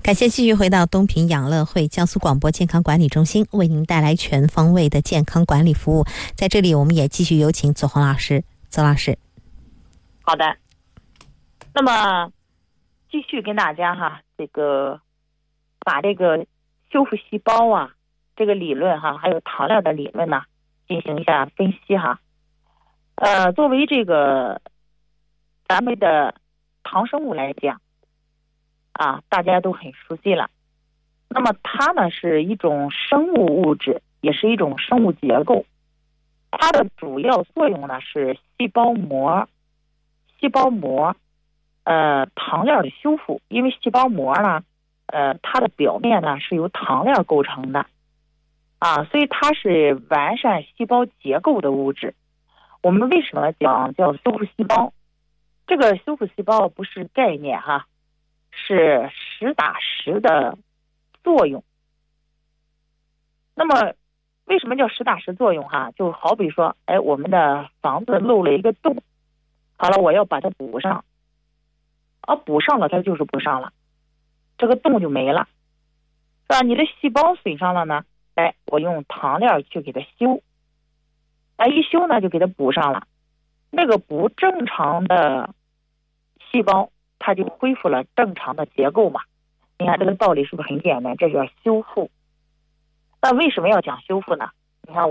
感谢继续回到东平养乐会江苏广播健康管理中心，为您带来全方位的健康管理服务。在这里我们也继续有请左红老师。左老师， 好的，那么继续跟大家把这个修复细胞啊这个理论还有糖料的理论呢进行一下分析作为这个咱们的糖生物来讲大家都很熟悉了。那么它呢是一种生物物质，也是一种生物结构。它的主要作用呢是细胞膜糖料的修复。因为细胞膜呢它的表面呢是由糖料构成的所以它是完善细胞结构的物质。我们为什么叫修复细胞？这个修复细胞不是概念是实打实的作用。那么为什么叫实打实作用就好比说我们的房子漏了一个洞，好了，我要把它补上，补上了它就是补上了，这个洞就没了，是吧？你的细胞损伤了呢，我用糖料去给它修，一修呢就给它补上了。那个不正常的细胞它就恢复了正常的结构嘛。你看这个道理是不是很简单？这叫修复。那为什么要讲修复呢？你看